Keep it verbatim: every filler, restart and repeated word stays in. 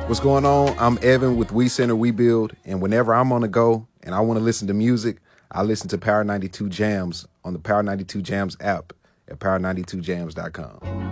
What's going on? I'm Evan with We Center We Build, and whenever I'm on the go and I want to listen to music, I listen to Power ninety-two Jams on the Power ninety-two Jams app at power ninety-two jams dot com.